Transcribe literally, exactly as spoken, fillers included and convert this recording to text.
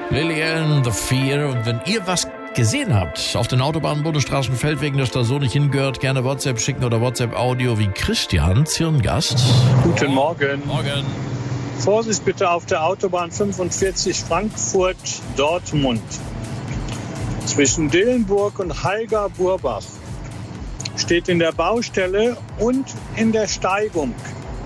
Lilian, The Fear. Und wenn ihr was gesehen habt auf den Autobahnen, Bundesstraßen, Feldwegen, dass da so nicht hingehört, gerne WhatsApp schicken oder WhatsApp-Audio wie Christian, Zirngast. Guten Morgen. Morgen. Vorsicht bitte auf der Autobahn fünfundvierzig Frankfurt-Dortmund. Zwischen Dillenburg und Halga-Burbach steht in der Baustelle und in der Steigung